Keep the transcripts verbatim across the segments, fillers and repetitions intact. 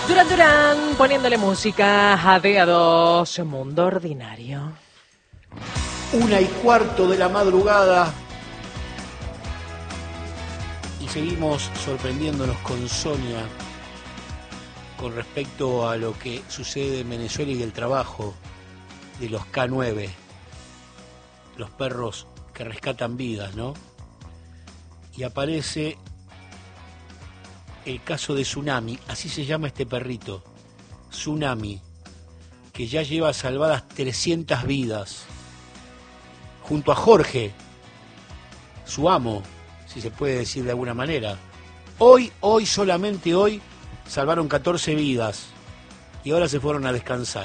Duran Duran poniéndole música a D A dos, Mundo Ordinario. Una y cuarto de la madrugada y seguimos sorprendiéndonos con Sonia con respecto a lo que sucede en Venezuela y del trabajo de los K nueve, los perros que rescatan vidas, ¿no? Y aparece el caso de Tsunami, así se llama este perrito, Tsunami, que ya lleva salvadas trescientas vidas, junto a Jorge, su amo, si se puede decir de alguna manera. Hoy, hoy, solamente hoy, salvaron catorce vidas y ahora se fueron a descansar.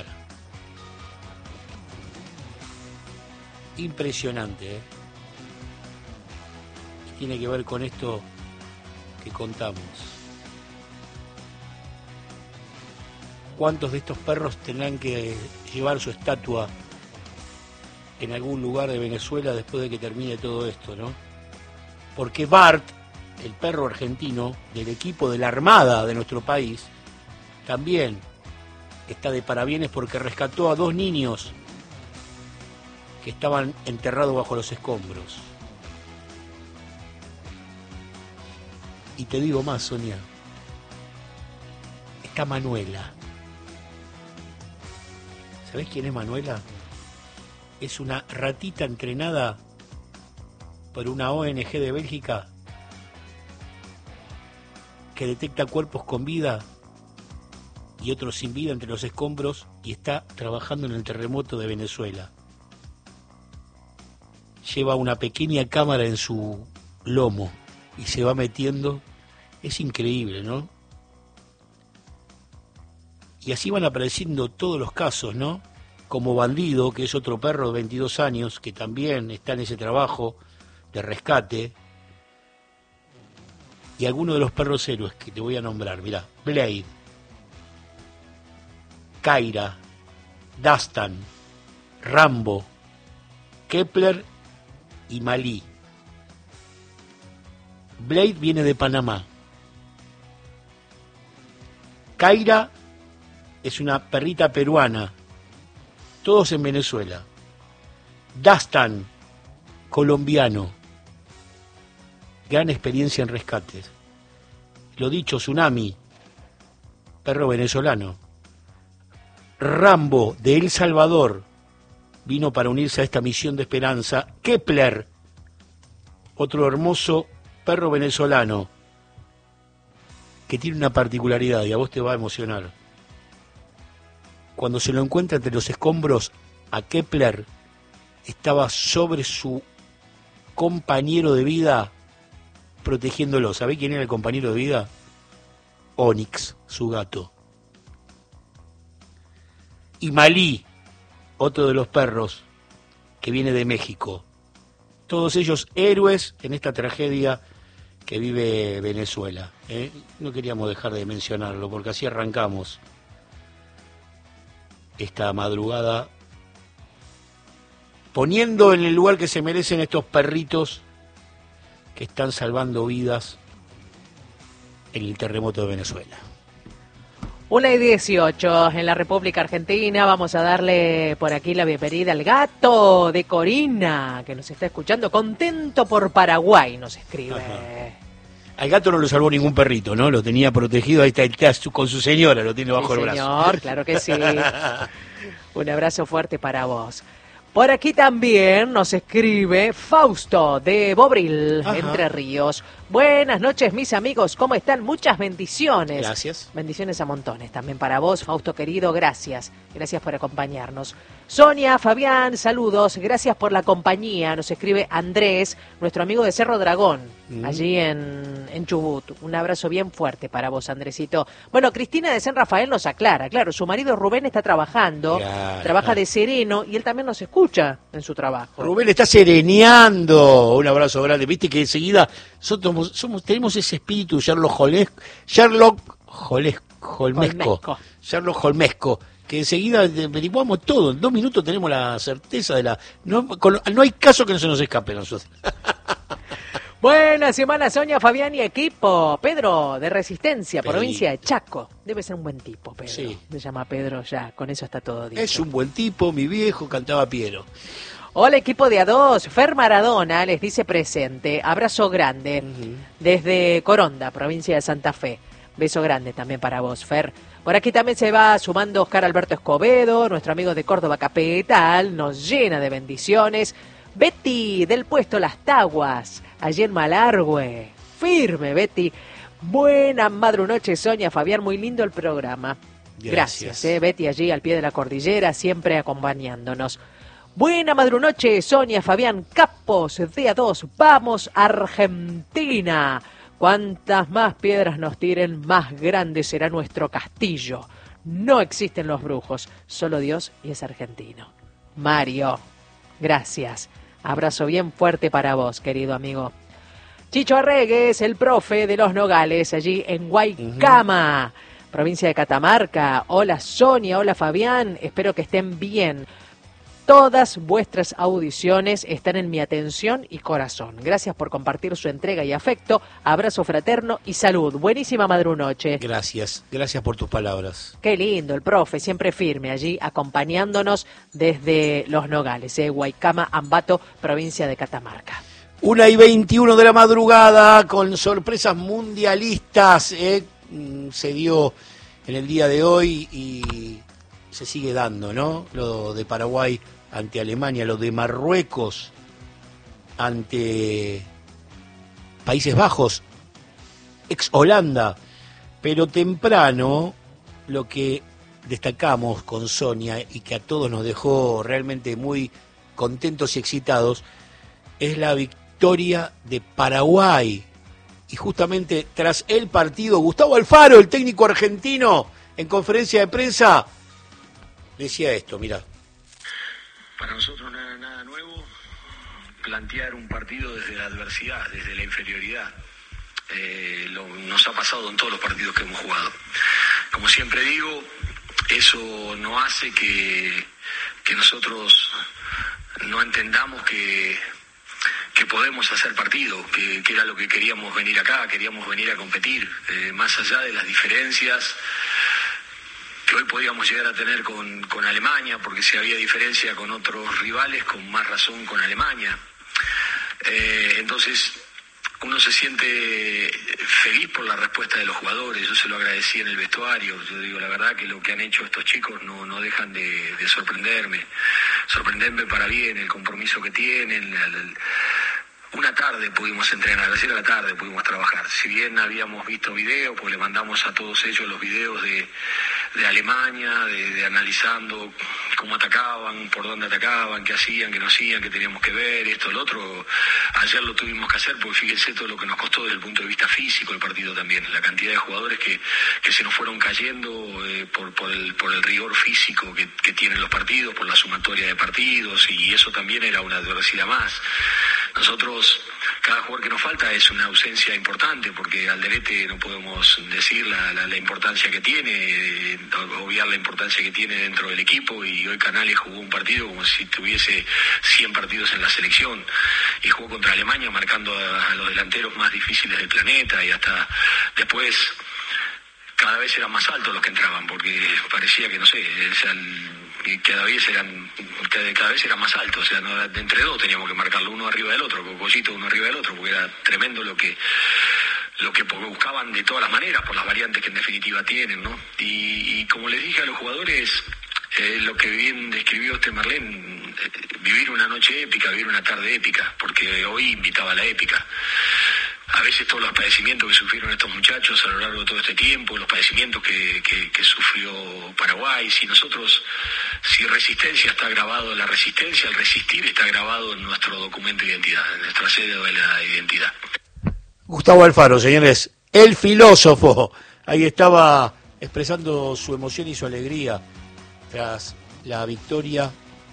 Impresionante, ¿eh? Y tiene que ver con esto que contamos. ¿Cuántos de estos perros tendrán que llevar su estatua en algún lugar de Venezuela después de que termine todo esto, ¿no? Porque Bart, el perro argentino del equipo de la Armada de nuestro país, también está de parabienes porque rescató a dos niños que estaban enterrados bajo los escombros. Y te digo más, Sonia, está Manuela. ¿Sabés quién es Manuela? Es una ratita entrenada por una O N G de Bélgica que detecta cuerpos con vida y otros sin vida entre los escombros y está trabajando en el terremoto de Venezuela. Lleva una pequeña cámara en su lomo y se va metiendo. Es increíble, ¿no? Y así van apareciendo todos los casos, ¿no? Como Bandido, que es otro perro de veintidós años, que también está en ese trabajo de rescate. Y algunos de los perros héroes que te voy a nombrar, mirá, Blade, Kaira, Dastan, Rambo, Kepler y Malí. Blade viene de Panamá. Kaira es una perrita peruana, todos en Venezuela. Dastan, colombiano, gran experiencia en rescates. Lo dicho, Tsunami, perro venezolano. Rambo, de El Salvador, vino para unirse a esta misión de esperanza. Kepler, otro hermoso perro venezolano, que tiene una particularidad y a vos te va a emocionar. Cuando se lo encuentra entre los escombros, a Kepler estaba sobre su compañero de vida, protegiéndolo. ¿Sabés quién era el compañero de vida? Onyx, su gato. Y Malí, otro de los perros que viene de México. Todos ellos héroes en esta tragedia que vive Venezuela, ¿eh? No queríamos dejar de mencionarlo porque así arrancamos esta madrugada, poniendo en el lugar que se merecen estos perritos que están salvando vidas en el terremoto de Venezuela. Una y dieciocho en la República Argentina. Vamos a darle por aquí la bienvenida al gato de Corina, que nos está escuchando. Contento por Paraguay, nos escribe. Ajá. Al gato no lo salvó ningún perrito, ¿no? Lo tenía protegido, ahí está, está con su señora, lo tiene bajo Sí, el brazo. Señor, claro que sí. Un abrazo fuerte para vos. Por aquí también nos escribe Fausto de Bobril, Ajá. Entre Ríos. Buenas noches, mis amigos, ¿cómo están? Muchas bendiciones. Gracias. Bendiciones a montones también para vos, Fausto querido, gracias. Gracias por acompañarnos. Sonia, Fabián, saludos, gracias por la compañía. Nos escribe Andrés, nuestro amigo de Cerro Dragón, mm. allí en, en Chubut. Un abrazo bien fuerte para vos, Andresito. Bueno, Cristina de San Rafael nos aclara, claro, su marido Rubén está trabajando, claro, trabaja claro. de sereno y él también nos escucha en su trabajo. Rubén está sereneando. Un abrazo grande. Viste que enseguida nosotros somos, tenemos ese espíritu Sherlock Holmes, Sherlock Holmes, Holmesco, Holmesco, Sherlock Holmesco, que enseguida averiguamos todo. En dos minutos tenemos la certeza de la... No, con, no hay caso que no se nos escape a nosotros. Buena semana, Sonia, Fabián y equipo. Pedro, de Resistencia, Pedrito. provincia de Chaco. Debe ser un buen tipo, Pedro. Sí. Se llama Pedro ya, con eso está todo dicho. Es un buen tipo, mi viejo cantaba Piero. Hola, equipo de A dos. Fer Maradona les dice presente. Abrazo grande. Uh-huh. Desde Coronda, provincia de Santa Fe. Beso grande también para vos, Fer. Por aquí también se va sumando Oscar Alberto Escobedo, nuestro amigo de Córdoba Capital, nos llena de bendiciones. Betty, del puesto Las Taguas, allí en Malargüe. Firme, Betty. Buena madrunoche, Sonia, Fabián, muy lindo el programa. Gracias, Gracias eh, Betty, allí al pie de la cordillera, siempre acompañándonos. Buena madrunoche, Sonia, Fabián, capos de A dos. Vamos, Argentina. Cuantas más piedras nos tiren, más grande será nuestro castillo. No existen los brujos, solo Dios y es argentino. Mario, gracias. Abrazo bien fuerte para vos, querido amigo. Chicho Arregues, el profe de Los Nogales, allí en Guaycama, uh-huh. provincia de Catamarca. Hola Sonia, hola Fabián, espero que estén bien. Todas vuestras audiciones están en mi atención y corazón. Gracias por compartir su entrega y afecto. Abrazo fraterno y salud. Buenísima madrunoche. Gracias, gracias por tus palabras. Qué lindo, el profe, siempre firme allí, acompañándonos desde Los Nogales, eh, Guaycama, Ambato, provincia de Catamarca. Una y veintiuno de la madrugada, con sorpresas mundialistas, eh, se dio en el día de hoy y se sigue dando, ¿no? Lo de Paraguay ante Alemania, lo de Marruecos ante Países Bajos, ex Holanda, pero temprano lo que destacamos con Sonia y que a todos nos dejó realmente muy contentos y excitados es la victoria de Paraguay. Y justamente tras el partido, Gustavo Alfaro, el técnico argentino, en conferencia de prensa, decía esto, mira. Para nosotros no era nada nuevo plantear un partido desde la adversidad, desde la inferioridad. Eh, lo, nos ha pasado en todos los partidos que hemos jugado. Como siempre digo, eso no hace que, que nosotros no entendamos que, que podemos hacer partido, que, que era lo que queríamos venir acá, queríamos venir a competir, eh, más allá de las diferencias que hoy podíamos llegar a tener con, con Alemania, porque si había diferencia con otros rivales, con más razón con Alemania. Eh, entonces, uno se siente feliz por la respuesta de los jugadores. Yo se lo agradecí en el vestuario. Yo digo, la verdad que lo que han hecho estos chicos no, no dejan de, de sorprenderme. Sorprenderme para bien, el compromiso que tienen. El, el, una tarde pudimos entrenar, ayer a la tarde pudimos trabajar. Si bien habíamos visto videos, pues le mandamos a todos ellos los videos de, de Alemania, de, de analizando cómo atacaban, por dónde atacaban, qué hacían, qué no hacían, qué teníamos que ver, esto, lo otro. Ayer lo tuvimos que hacer porque fíjense todo lo que nos costó desde el punto de vista físico el partido también. La cantidad de jugadores que, que se nos fueron cayendo eh, por, por, el, por el rigor físico que, que tienen los partidos, por la sumatoria de partidos, y eso también era una adversidad más. Nosotros, cada jugador que nos falta es una ausencia importante, porque Alderete no podemos decir la, la, la importancia que tiene, eh, obviar la importancia que tiene dentro del equipo, y hoy Canales jugó un partido como si tuviese cien partidos en la selección, y jugó contra Alemania marcando a, a los delanteros más difíciles del planeta, y hasta después cada vez eran más altos los que entraban, porque parecía que, no sé, o sea, que cada vez eran cada, cada vez eran más altos, o sea, no, entre dos teníamos que marcarlo uno arriba del otro, Cocollito uno arriba del otro, porque era tremendo lo que lo que buscaban de todas las maneras, por las variantes que en definitiva tienen, ¿no? Y, y como les dije a los jugadores, eh, lo que bien describió este Marlene, eh, vivir una noche épica, vivir una tarde épica, porque hoy invitaba a la épica. A veces todos los padecimientos que sufrieron estos muchachos a lo largo de todo este tiempo, los padecimientos que, que, que sufrió Paraguay, si nosotros, si resistencia está grabado en la resistencia, el resistir está grabado en nuestro documento de identidad, en nuestra cédula de la identidad. Gustavo Alfaro, señores, el filósofo, ahí estaba expresando su emoción y su alegría tras la victoria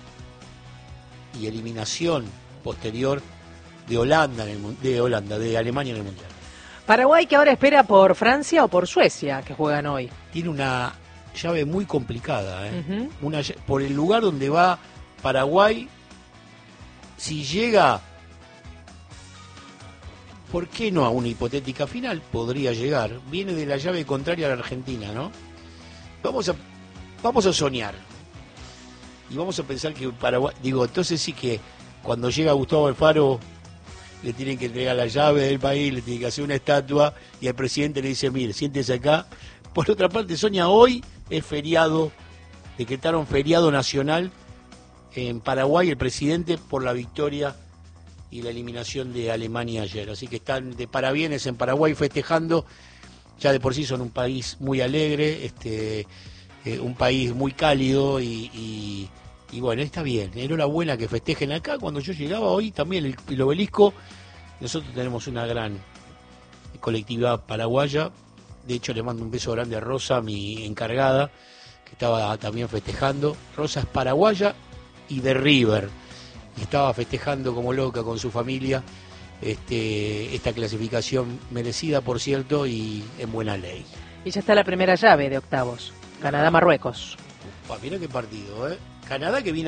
y eliminación posterior de Holanda, en el, de Holanda, de Alemania en el Mundial. Paraguay, que ahora espera por Francia o por Suecia, que juegan hoy. Tiene una llave muy complicada, ¿eh? Uh-huh. Una, por el lugar donde va Paraguay, si llega ¿por qué no a una hipotética final? Podría llegar. Viene de la llave contraria a la Argentina, ¿no? Vamos a, vamos a soñar. Y vamos a pensar que Paraguay... Digo, entonces sí que cuando llega Gustavo Alfaro le tienen que entregar la llave del país, le tienen que hacer una estatua y el presidente le dice, mire, siéntese acá. Por otra parte, Sonia, hoy es feriado, decretaron feriado nacional en Paraguay el presidente por la victoria y la eliminación de Alemania ayer. Así que están de parabienes en Paraguay festejando. Ya de por sí son un país muy alegre, este, eh, un país muy cálido y, y, y bueno, está bien. Enhorabuena que festejen acá. Cuando yo llegaba hoy también el, el obelisco, nosotros tenemos una gran colectividad paraguaya. De hecho le mando un beso grande a Rosa, mi encargada, que estaba también festejando. Rosa es paraguaya y de River. Y estaba festejando como loca con su familia este, esta clasificación merecida, por cierto, y en buena ley. Y ya está la primera llave de octavos. Canadá-Marruecos. Upa, mirá qué partido, ¿eh? Canadá que viene